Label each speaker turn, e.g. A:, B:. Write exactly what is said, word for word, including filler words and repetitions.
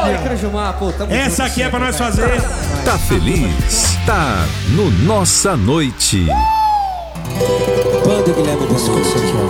A: Oi, Crajumar, pô, tamo
B: Essa
A: junto
B: aqui é pra
A: sempre,
B: nós
A: cara.
B: fazer.
C: Tá feliz? Tá no Nossa Noite.
D: Banda Guilherme Biscoito aqui, ó.